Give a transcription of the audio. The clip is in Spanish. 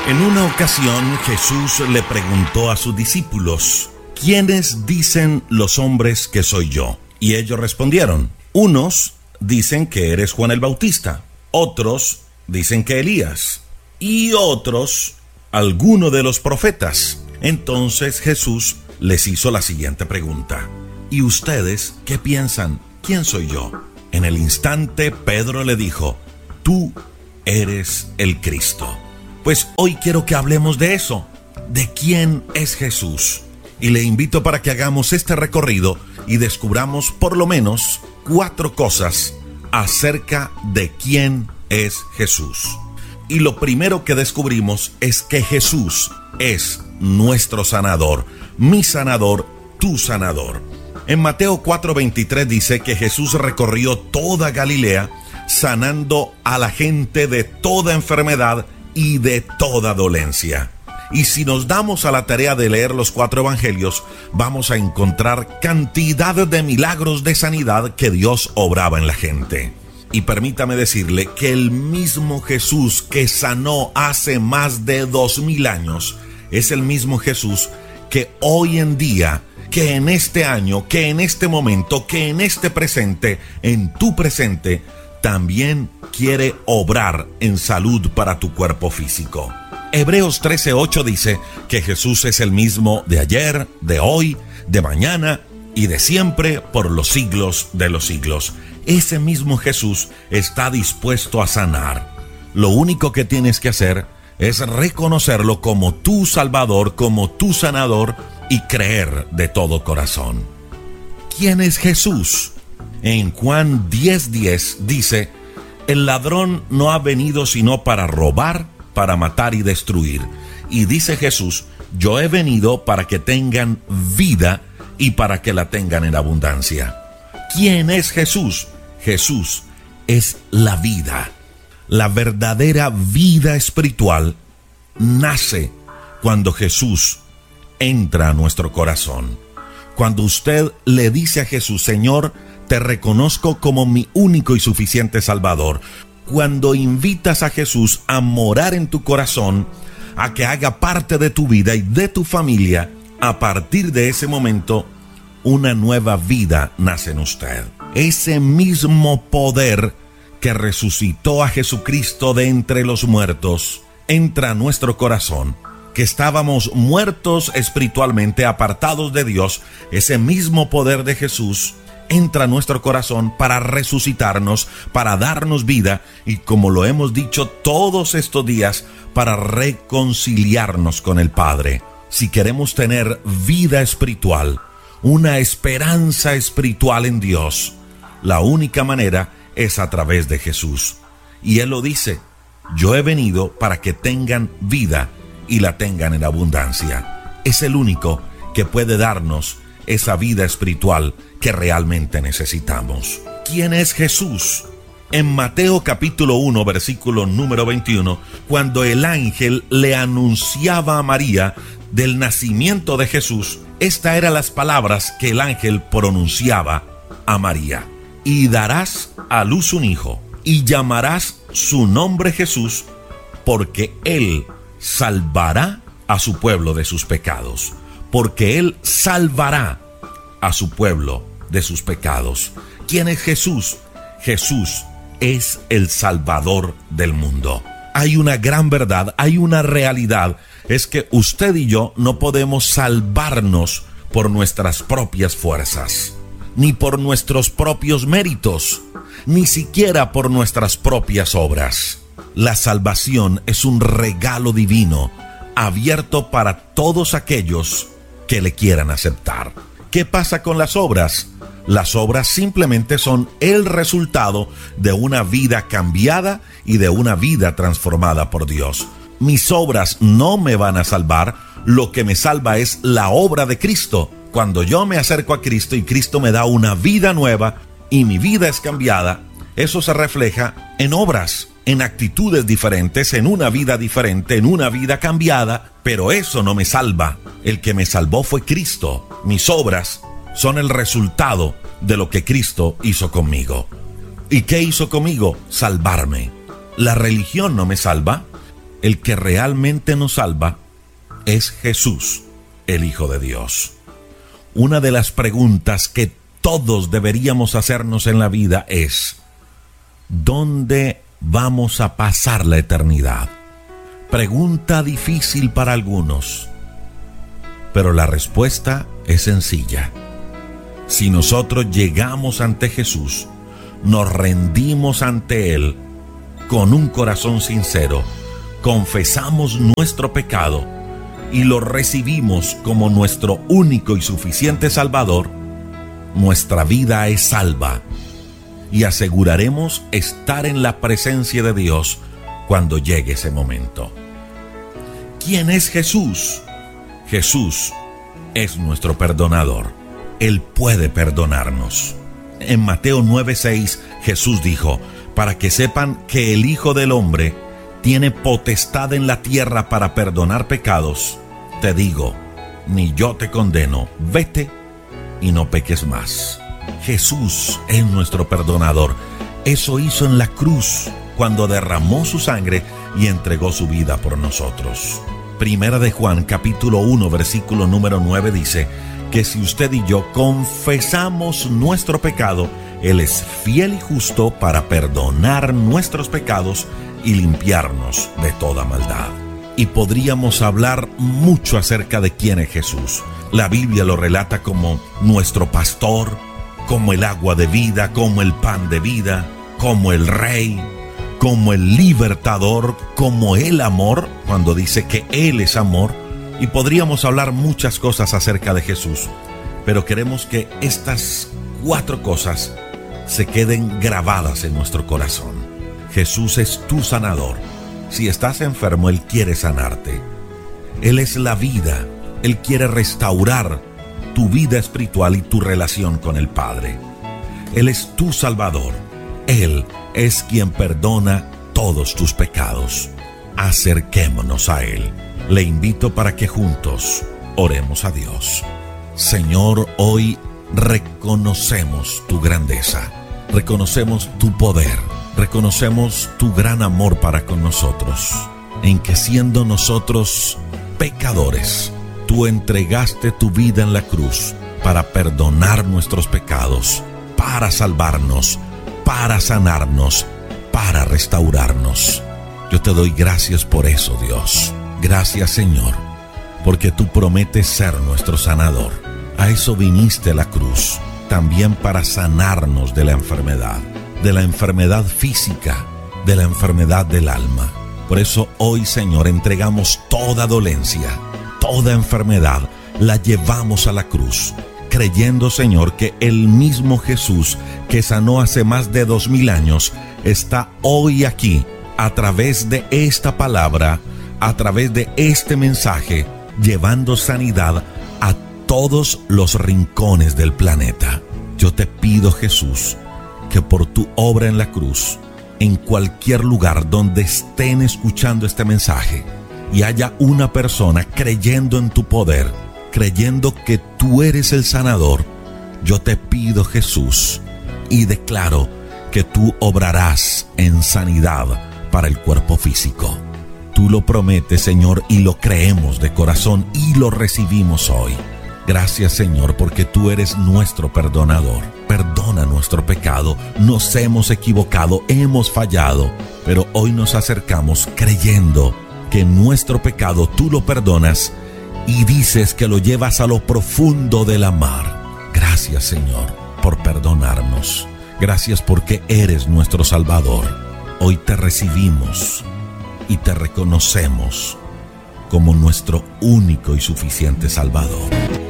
En una ocasión Jesús le preguntó a sus discípulos: ¿quiénes dicen los hombres que soy yo? Y ellos respondieron: unos dicen que eres Juan el Bautista, otros dicen que Elías, y otros alguno de los profetas. Entonces Jesús les hizo la siguiente pregunta: ¿y ustedes qué piensan? ¿Quién soy yo? En el instante Pedro le dijo: tú eres el Cristo. Pues hoy quiero que hablemos de eso, de quién es Jesús. Y le invito para que hagamos este recorrido y descubramos por lo menos 4 cosas acerca de quién es Jesús. Y lo primero que descubrimos es que Jesús es nuestro sanador, mi sanador, tu sanador. En Mateo 4:23 dice que Jesús recorrió toda Galilea, sanando a la gente de toda enfermedad y de toda dolencia. Y si nos damos a la tarea de leer los 4 evangelios, vamos a encontrar cantidad de milagros de sanidad que Dios obraba en la gente. Y permítame decirle que el mismo Jesús que sanó hace más de 2000 años es el mismo Jesús que hoy en día, que en este año, que en este momento, que en este presente, en tu presente, también quiere obrar en salud para tu cuerpo físico. Hebreos 13:8 dice que Jesús es el mismo de ayer, de hoy, de mañana y de siempre, por los siglos de los siglos. Ese mismo Jesús está dispuesto a sanar. Lo único que tienes que hacer es reconocerlo como tu Salvador, como tu sanador, y creer de todo corazón. ¿Quién es Jesús? En Juan 10:10 dice: el ladrón no ha venido sino para robar, para matar y destruir. Y dice Jesús: yo he venido para que tengan vida y para que la tengan en abundancia. ¿Quién es Jesús? Jesús es la vida. La verdadera vida espiritual nace cuando Jesús entra a nuestro corazón. Cuando usted le dice a Jesús: Señor, te reconozco como mi único y suficiente Salvador. Cuando invitas a Jesús a morar en tu corazón, a que haga parte de tu vida y de tu familia, a partir de ese momento, una nueva vida nace en usted. Ese mismo poder que resucitó a Jesucristo de entre los muertos entra a nuestro corazón. Que estábamos muertos espiritualmente, apartados de Dios, ese mismo poder de Jesús entra a nuestro corazón para resucitarnos, para darnos vida y, como lo hemos dicho todos estos días, para reconciliarnos con el Padre. Si queremos tener vida espiritual, una esperanza espiritual en Dios, la única manera es a través de Jesús. Y Él lo dice: yo he venido para que tengan vida y la tengan en abundancia. Es el único que puede darnos esa vida espiritual que realmente necesitamos. ¿Quién es Jesús? En Mateo capítulo 1, versículo número 21, cuando el ángel le anunciaba a María del nacimiento de Jesús, estas eran las palabras que el ángel pronunciaba a María: y darás a luz un hijo, y llamarás su nombre Jesús, porque él salvará a su pueblo de sus pecados. Porque él salvará a su pueblo de sus pecados. ¿Quién es Jesús? Jesús es el Salvador del mundo. Hay una gran verdad, hay una realidad, es que usted y yo no podemos salvarnos por nuestras propias fuerzas, ni por nuestros propios méritos, ni siquiera por nuestras propias obras. La salvación es un regalo divino, abierto para todos aquellos que le quieran aceptar. ¿Qué pasa con las obras? Las obras simplemente son el resultado de una vida cambiada y de una vida transformada por Dios. Mis obras no me van a salvar, lo que me salva es la obra de Cristo. Cuando yo me acerco a Cristo y Cristo me da una vida nueva y mi vida es cambiada, eso se refleja en obras, en actitudes diferentes, en una vida diferente, en una vida cambiada, pero eso no me salva. El que me salvó fue Cristo. Mis obras son el resultado de lo que Cristo hizo conmigo. ¿Y qué hizo conmigo? Salvarme. La religión no me salva, el que realmente nos salva es Jesús, el Hijo de Dios. Una de las preguntas que todos deberíamos hacernos en la vida es: ¿dónde vamos a pasar la eternidad? Pregunta difícil para algunos, pero la respuesta es sencilla. Si nosotros llegamos ante Jesús, nos rendimos ante Él con un corazón sincero, confesamos nuestro pecado y lo recibimos como nuestro único y suficiente Salvador, nuestra vida es salva y aseguraremos estar en la presencia de Dios cuando llegue ese momento. ¿Quién es Jesús? Jesús es nuestro perdonador. Él puede perdonarnos. En Mateo 9:6, Jesús dijo: para que sepan que el Hijo del Hombre tiene potestad en la tierra para perdonar pecados, te digo, ni yo te condeno, vete y no peques más. Jesús es nuestro perdonador. Eso hizo en la cruz cuando derramó su sangre y entregó su vida por nosotros. Primera de Juan, capítulo 1, versículo número 9 dice que si usted y yo confesamos nuestro pecado, Él es fiel y justo para perdonar nuestros pecados y limpiarnos de toda maldad. Y podríamos hablar mucho acerca de quién es Jesús. La Biblia lo relata como nuestro pastor, como el agua de vida, como el pan de vida, como el Rey, como el libertador, como el amor, cuando dice que Él es amor. Y podríamos hablar muchas cosas acerca de Jesús, pero queremos que estas 4 cosas se queden grabadas en nuestro corazón. Jesús es tu sanador. Si estás enfermo, Él quiere sanarte. Él es la vida. Él quiere restaurar tu vida espiritual y tu relación con el Padre. Él es tu Salvador. Él es quien perdona todos tus pecados. Acerquémonos a Él. Le invito para que juntos oremos a Dios. Señor, hoy reconocemos tu grandeza, reconocemos tu poder, reconocemos tu gran amor para con nosotros, en que siendo nosotros pecadores, tú entregaste tu vida en la cruz para perdonar nuestros pecados, para salvarnos, para sanarnos, para restaurarnos. Yo te doy gracias por eso, Dios. Gracias, Señor, porque tú prometes ser nuestro sanador. A eso viniste a la cruz, también para sanarnos de la enfermedad física, de la enfermedad del alma. Por eso hoy, Señor, entregamos toda dolencia, toda enfermedad, la llevamos a la cruz, creyendo, Señor, que el mismo Jesús que sanó hace más de 2000 años está hoy aquí, a través de esta palabra, a través de este mensaje, llevando sanidad a todos los rincones del planeta. Yo te pido, Jesús, que por tu obra en la cruz, en cualquier lugar donde estén escuchando este mensaje y haya una persona creyendo en tu poder, creyendo que tú eres el sanador, yo te pido, Jesús, y declaro que tú obrarás en sanidad para el cuerpo físico. Tú lo prometes, Señor, y lo creemos de corazón y lo recibimos hoy. Gracias, Señor, porque tú eres nuestro perdonador. Perdona nuestro pecado. Nos hemos equivocado, hemos fallado, pero hoy nos acercamos creyendo que nuestro pecado tú lo perdonas y dices que lo llevas a lo profundo de la mar. Gracias, Señor, por perdonarnos. Gracias porque eres nuestro Salvador. Hoy te recibimos y te reconocemos como nuestro único y suficiente Salvador.